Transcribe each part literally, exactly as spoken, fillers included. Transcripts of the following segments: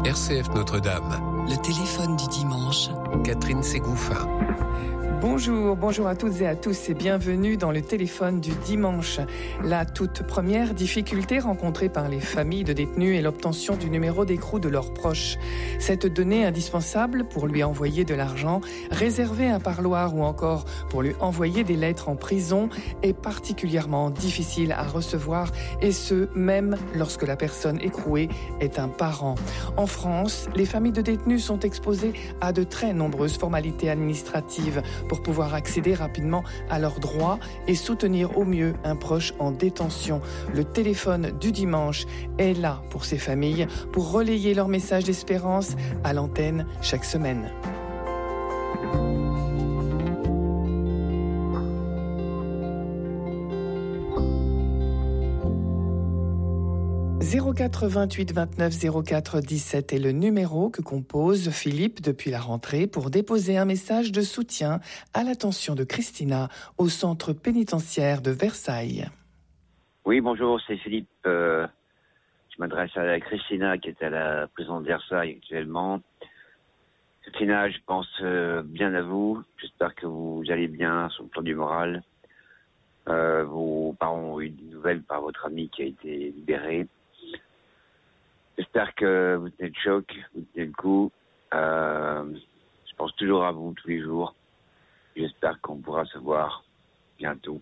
R C F Notre-Dame. Le téléphone du dimanche. Catherine Ségouffin. Bonjour, bonjour à toutes et à tous et bienvenue dans le téléphone du dimanche. La toute première difficulté rencontrée par les familles de détenus est l'obtention du numéro d'écrou de leurs proches. Cette donnée indispensable pour lui envoyer de l'argent, réserver un parloir ou encore pour lui envoyer des lettres en prison est particulièrement difficile à recevoir et ce, même lorsque la personne écrouée est un parent. En France, les familles de détenus sont exposées à de très nombreuses formalités administratives pour pouvoir accéder rapidement à leurs droits et soutenir au mieux un proche en détention. Le téléphone du dimanche est là pour ces familles, pour relayer leurs messages d'espérance à l'antenne chaque semaine. zéro quatre vingt-huit vingt-neuf zéro quatre dix-sept est le numéro que compose Philippe depuis la rentrée pour déposer un message de soutien à l'attention de Christina au centre pénitentiaire de Versailles. Oui, bonjour, c'est Philippe. Euh, je m'adresse à Christina qui est à la prison de Versailles actuellement. Christina, je pense euh, bien à vous. J'espère que vous allez bien sur le plan du moral. Euh, vos parents ont eu des nouvelles par votre ami qui a été libéré. J'espère que vous tenez le choc, vous tenez le coup. Euh, je pense toujours à vous tous les jours. J'espère qu'on pourra se voir bientôt.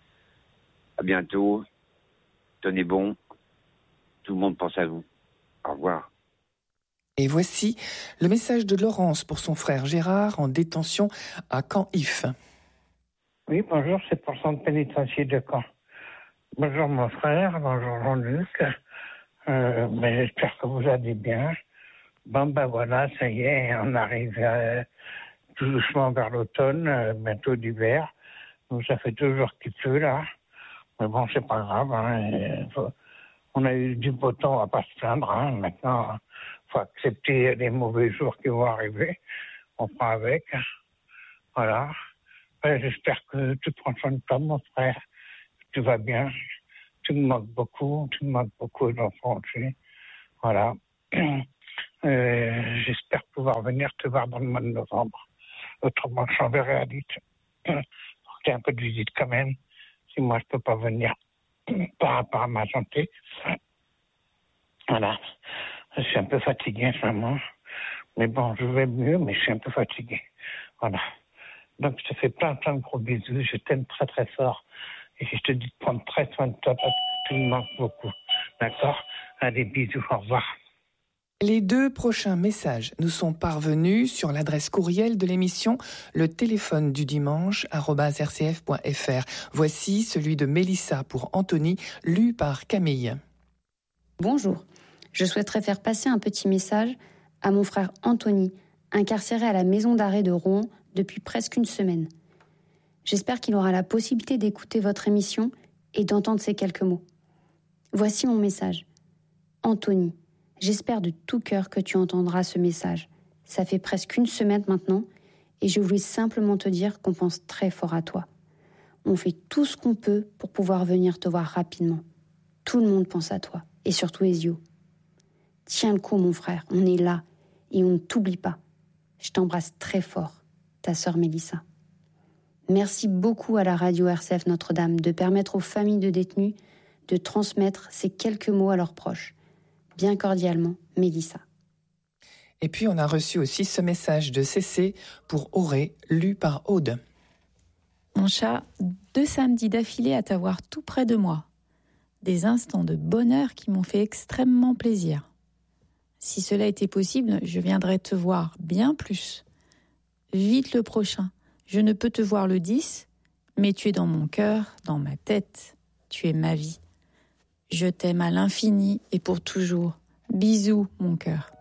À bientôt. Tenez bon. Tout le monde pense à vous. Au revoir. Et voici le message de Laurence pour son frère Gérard en détention à Caen-If. Oui, bonjour, c'est pour le centre pénitentiaire de Caen. Bonjour mon frère, bonjour Jean-Luc. Euh, ben, j'espère que vous allez bien. Bon, ben voilà, ça y est, on arrive euh, tout doucement vers l'automne, euh, bientôt l'hiver. Donc, ça fait deux jours qu'il pleut, là. Mais bon, c'est pas grave. Hein, et, faut, on a eu du beau temps, on va pas se plaindre. Hein. Maintenant, il faut accepter les mauvais jours qui vont arriver. On prend avec. Voilà. Ben, j'espère que tu prends soin de toi, mon frère. Que tu vas bien. Tu me manques beaucoup, tu me manques beaucoup d'enfants aussi. Voilà. Euh, j'espère pouvoir venir te voir dans le mois de novembre. Autrement, je t'enverrai à Lille. Pour qu'il y ait un peu de visite quand même. Si moi, je peux pas venir par rapport à ma santé. Voilà. Je suis un peu fatigué en ce moment. Mais bon, je vais mieux, mais je suis un peu fatigué. Voilà. Donc, je te fais plein, plein de gros bisous. Je t'aime très, très fort. Et je te dis de prendre très soin de toi parce que tu me manques beaucoup. D'accord ? Allez, bisous, au revoir. Les deux prochains messages nous sont parvenus sur l'adresse courriel de l'émission le téléphone du dimanche arobase r c f point f r. Voici celui de Mélissa pour Anthony, lu par Camille. Bonjour, je souhaiterais faire passer un petit message à mon frère Anthony, incarcéré à la maison d'arrêt de Rouen depuis presque une semaine. J'espère qu'il aura la possibilité d'écouter votre émission et d'entendre ces quelques mots. Voici mon message. Anthony, j'espère de tout cœur que tu entendras ce message. Ça fait presque une semaine maintenant et je voulais simplement te dire qu'on pense très fort à toi. On fait tout ce qu'on peut pour pouvoir venir te voir rapidement. Tout le monde pense à toi et surtout Ezio. Tiens le coup mon frère, on est là et on ne t'oublie pas. Je t'embrasse très fort, ta sœur Mélissa. Merci beaucoup à la radio R C F Notre-Dame de permettre aux familles de détenus de transmettre ces quelques mots à leurs proches. Bien cordialement, Mélissa. Et puis on a reçu aussi ce message de Cécé pour Auré, lu par Aude. Mon chat, deux samedis d'affilée à t'avoir tout près de moi. Des instants de bonheur qui m'ont fait extrêmement plaisir. Si cela était possible, je viendrais te voir bien plus. Vite le prochain. Je ne peux te voir le dix, mais tu es dans mon cœur, dans ma tête. Tu es ma vie. Je t'aime à l'infini et pour toujours. Bisous, mon cœur.